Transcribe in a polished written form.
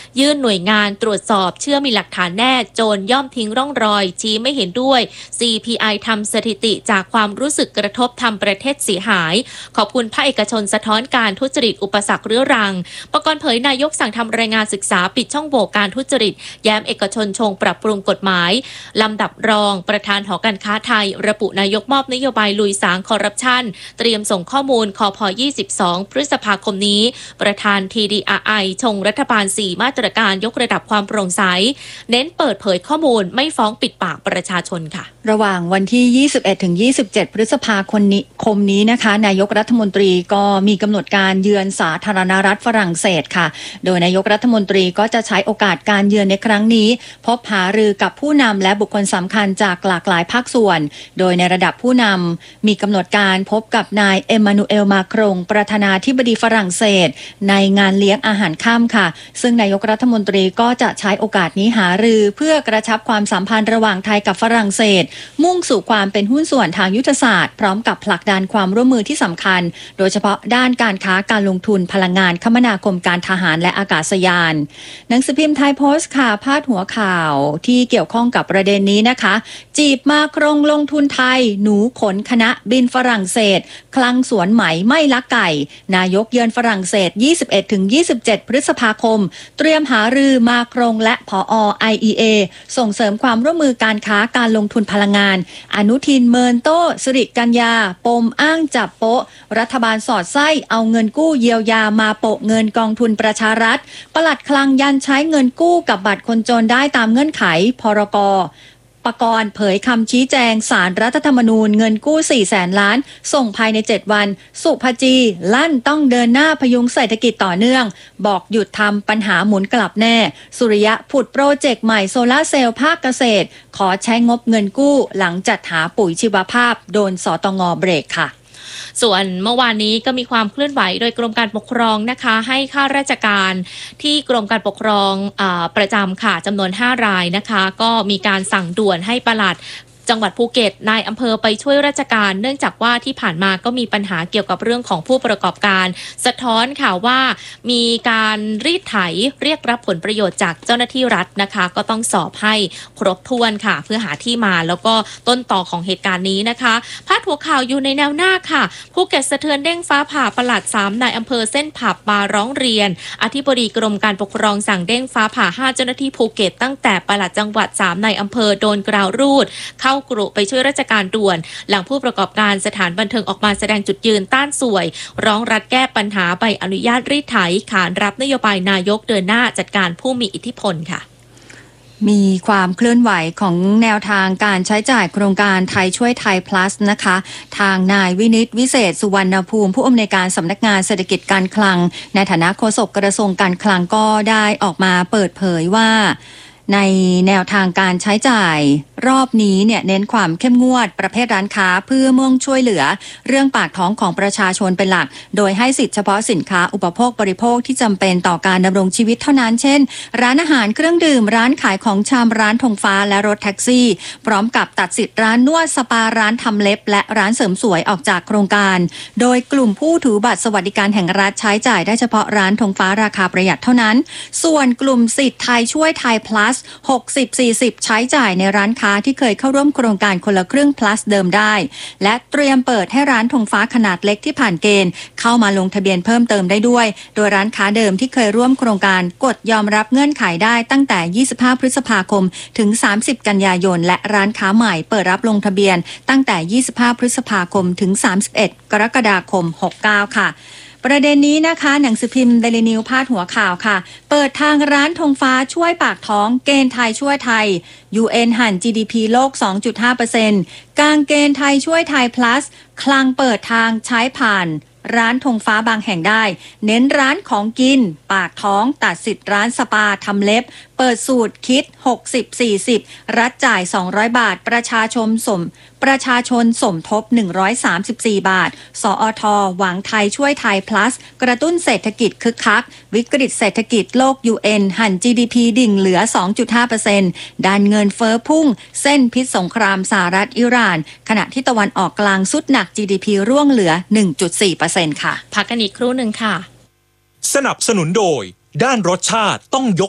ยื่นหน่วยงานตรวจสอบเชื่อมีหลักฐานแน่โจรย่อมทิ้งร่องรอยชี้ไม่เห็นด้วย CPI ทำสถิติจากความรู้สึกกระทบทำประเทศเสียหายขอบคุณภาคเอกชนสะท้อนการทุจริตอุปสรรคเรื้อรังปกรณ์เผยนายกสั่งทำรายงานศึกษาปิดช่องโหว่การทุจริตแย้มเอกชนชงปรับปรุงกฎหมายลำดับรองประธานหอการค้าไทยระบุนายกมอบนโยบายลุยสางคอร์รัปชันเตรียมส่งข้อมูลคพ22 พฤษภาคมนี้ประธาน TDRI ชงรัฐบาล 4 มาตรการยกระดับความโปร่งใสเน้นเปิดเผยข้อมูลไม่ฟ้องปิดปากประชาชนค่ะระหว่างวันที่ 21-27 พฤษภาคมนี้นะคะนายกรัฐมนตรีก็มีกำหนดการเยือนสาธารณรัฐฝรั่งเศสค่ะโดยนายกรัฐมนตรีก็จะใช้โอกาสการเยือนในครั้งนี้พบหารือกับผู้นำและบุคคลสำคัญจากหลากหลายภาคส่วนโดยในระดับผู้นำมีกำหนดการพบกับนายเอมมานูเอลมาครงประธานาธิบดีฝรั่งเศสในงานเลี้ยงอาหารค่ำค่ะซึ่งนายกรัฐมนตรีก็จะใช้โอกาสนี้หารือเพื่อกระชับความสัมพันธ์ระหว่างไทยกับฝรั่งเศสมุ่งสู่ความเป็นหุ้นส่วนทางยุทธศาสตร์พร้อมกับผลักดันความร่วมมือที่สำคัญโดยเฉพาะด้านการค้าการลงทุนพลังงานคมนาคมการทหารและอากาศยานหนังสือพิมพ์ไทยโพสต์ค่ะพาดหัวข่าวที่เกี่ยวข้องกับประเด็นนี้นะคะจีบมาครงลงทุนไทยหนูขนคณะบินฝรั่งเศสคลังสวนไหมไม่ลักไก่นายกเยือนฝรั่งเศส 21-27 พฤษภาคมเตรียมหารือมาครงและผอ. IEA ส่งเสริมความร่วมมือการค้าการลงทุนพลังงานอนุทินเมินโต้สิริกัญญาปมอ้างจับโป๊ะรัฐบาลสอดไส้เอาเงินกู้เยียวยามาโปะเงินกองทุนประชารัฐปลัดคลังยันใช้เงินกู้กับบัตรคนจนได้ตามเงื่อนไขพรก.ปกรณ์เผยคำชี้แจงศาลรัฐธรรมนูญเงินกู้ 400,000 ล้านส่งภายใน7วันสุภจีลั่นต้องเดินหน้าพยุงเศรษฐกิจต่อเนื่องบอกหยุดทำปัญหาหมุนกลับแน่สุริยะผุดโปรเจกต์ใหม่โซลาร์เซลล์ภาคเกษตรขอใช้งบเงินกู้หลังจัดหาปุ๋ยชีวภาพโดนสตง.เบรกค่ะส่วนเมื่อวานนี้ก็มีความเคลื่อนไหวโดยกรมการปกครองนะคะให้ข้าราชการที่กรมการปกครองประจำค่ะจำนวน5รายนะคะก็มีการสั่งด่วนให้ปลัดจังหวัดภูเก็ตนายอำเภอไปช่วยราชการเนื่องจากว่าที่ผ่านมาก็มีปัญหาเกี่ยวกับเรื่องของผู้ประกอบการสะท้อนค่ะว่ามีการรีดไถเรียกรับผลประโยชน์จากเจ้าหน้าที่รัฐนะคะก็ต้องสอบให้ครบถ้วนค่ะเพื่อหาที่มาแล้วก็ต้นต่อของเหตุการณ์นี้นะคะพาดหัวข่าวอยู่ในแนวหน้าค่ะภูเก็ตสะเทือนเด้งฟ้าผ่าปลัด3นายอำเภอเส้นผับมาร้องเรียนอธิบดีกรมการปกครองสั่งเด้งฟ้าผ่า5เจ้าหน้าที่ภูเก็ตตั้งแต่ปลัดจังหวัด3นายอำเภอโดนกราวรูดเข้ากรุไปช่วยราชการด่วนหลังผู้ประกอบการสถานบันเทิงออกมาแสดงจุดยืนต้านสวยร้องรัฐแก้ปัญหาใบอนุญาตรีดไถขานรับนโยบายนายกเดินหน้าจัดการผู้มีอิทธิพลค่ะมีความเคลื่อนไหวของแนวทางการใช้จ่ายโครงการไทยช่วยไทย plus นะคะทางนายวินิตวิเศษสุวรรณภูมิผู้อำนวยการสำนักงานเศรษฐกิจการคลังในฐานะโฆษกกระทรวงการคลังก็ได้ออกมาเปิดเผยว่าในแนวทางการใช้จ่ายรอบนี้เนี่ยเน้นความเข้มงวดประเภทร้านค้าเพื่อมุ่งช่วยเหลือเรื่องปากท้องของประชาชนเป็นหลักโดยให้สิทธิเฉพาะสินค้าอุปโภคบริโภคที่จำเป็นต่อการดำรงชีวิตเท่านั้นเช่นร้านอาหารเครื่องดื่มร้านขายของชำร้านธงฟ้าและรถแท็กซี่พร้อมกับตัดสิทธิ์ร้านนวดสปาร้านทำเล็บและร้านเสริมสวยออกจากโครงการโดยกลุ่มผู้ถือบัตรสวัสดิการแห่งรัฐใช้จ่ายได้เฉพาะร้านธงฟ้าราคาประหยัดเท่านั้นส่วนกลุ่มสิทธิ์ไทยช่วยไทย plus 60-40 ใช้จ่ายในร้านค้าที่เคยเข้าร่วมโครงการคนละครึ่ง plus เดิมได้และเตรียมเปิดให้ร้านธงฟ้าขนาดเล็กที่ผ่านเกณฑ์เข้ามาลงทะเบียนเพิ่มเติมได้ด้วยโดยร้านค้าเดิมที่เคยร่วมโครงการกดยอมรับเงื่อนไขได้ตั้งแต่25พฤษภาคมถึง30กันยายนและร้านค้าใหม่เปิดรับลงทะเบียนตั้งแต่25พฤษภาคมถึง31กรกฎาคม69ค่ะประเด็นนี้นะคะหนังสือพิมพ์เดลินิวพาดหัวข่าวค่ะเปิดทางร้านธงฟ้าช่วยปากท้องเกณฑ์ไทยช่วยไทย UN หั่น GDP โลก 2.5% กางเกณฑ์ไทยช่วยไทย plus คลังเปิดทางใช้ผ่านร้านธงฟ้าบางแห่งได้เน้นร้านของกินปากท้องตัดสิทธิ์ร้านสปาทำเล็บเปิดสูตรคิด 60-40 รัฐจ่าย200 บาทประชาชนสมทบ134 บาทสอท.หวังไทยช่วยไทย plus กระตุ้นเศรษฐกิจคึกคักวิกฤตเศรษฐกิจโลก UN หั่น GDP ดิ่งเหลือ 2.5% ด้านเงินเฟ้อพุ่งเส้นพิษสงครามสหรัฐอิหร่านขณะที่ตะวันออกกลางสุดหนัก GDP ร่วงเหลือ 1.4% ค่ะพักกันอีกครู่หนึ่งค่ะสนับสนุนโดยด้านรสชาติต้องยก